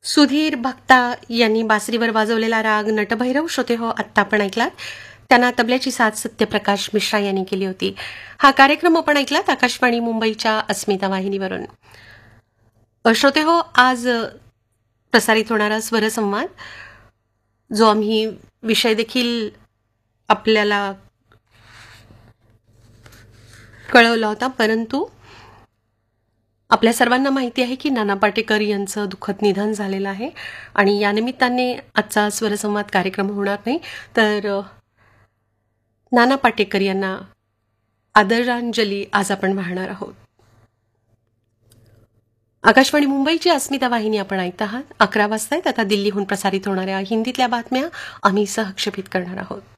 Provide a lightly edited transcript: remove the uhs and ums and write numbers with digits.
सुधीर भक्ता यांनी बासरीवर वाजवलेला राग नटभैरव श्रोते हो आत्ता आपण ऐकलात. त्यांना तबल्याची साथ सत्यप्रकाश मिश्रा यांनी केली होती. हा कार्यक्रम आपण ऐकलात आकाशवाणी मुंबईच्या अस्मिता वाहिनीवरून. श्रोते हो, आज प्रसारित होणारा स्वरसंवाद जो आम्ही विषय देखील आपल्याला कळवला होता, परंतु आपल्या सर्वांना माहिती आहे की नाना पाटेकर यांचं दुःखद निधन झालेलं आहे आणि या निमित्ताने आजचा स्वरसंवाद कार्यक्रम होणार नाही. तर नाना पाटेकर यांना आदरांजली आज आपण वाहणार आहोत. आकाशवाणी मुंबईची अस्मिता वाहिनी आपण ऐकत आहात. 11 वाजता आता दिल्लीहून प्रसारित होणाऱ्या हिंदीतल्या बातम्या आम्ही सहक्षेपित करणार आहोत.